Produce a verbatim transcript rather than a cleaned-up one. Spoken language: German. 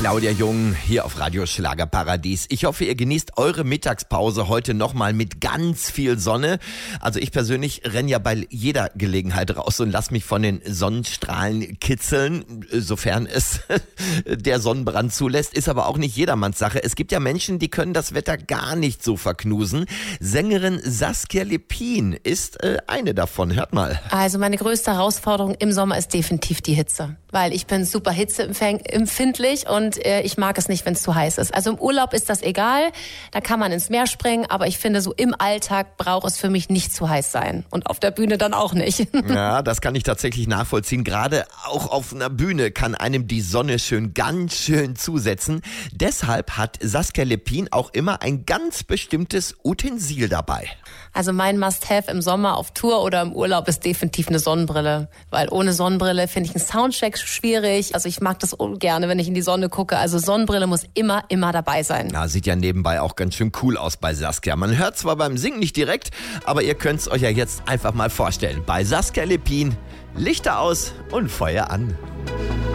Claudia Jung hier auf Radio Schlagerparadies. Ich hoffe, ihr genießt eure Mittagspause heute nochmal mit ganz viel Sonne. Also ich persönlich renne ja bei jeder Gelegenheit raus und lass mich von den Sonnenstrahlen kitzeln, sofern es der Sonnenbrand zulässt. Ist aber auch nicht jedermanns Sache. Es gibt ja Menschen, die können das Wetter gar nicht so verknusen. Sängerin Saskia Lepin ist äh, eine davon. Hört mal. Also meine größte Herausforderung im Sommer ist definitiv die Hitze. Weil ich bin super hitzeempfindlich und äh, ich mag es nicht, wenn es zu heiß ist. Also im Urlaub ist das egal, da kann man ins Meer springen, aber ich finde, so im Alltag braucht es für mich nicht zu heiß sein. Und auf der Bühne dann auch nicht. Ja, das kann ich tatsächlich nachvollziehen. Gerade auch auf einer Bühne kann einem die Sonne schön, ganz schön zusetzen. Deshalb hat Saskia Lepin auch immer ein ganz bestimmtes Utensil dabei. Also mein Must-Have im Sommer auf Tour oder im Urlaub ist definitiv eine Sonnenbrille. Weil ohne Sonnenbrille finde ich einen Soundcheck schwierig. Also ich mag das gerne, wenn ich in die Sonne gucke. Also Sonnenbrille muss immer, immer dabei sein. Na, sieht ja nebenbei auch ganz schön cool aus bei Saskia. Man hört zwar beim Singen nicht direkt, aber ihr könnt es euch ja jetzt einfach mal vorstellen. Bei Saskia Lepin, Lichter aus und Feuer an.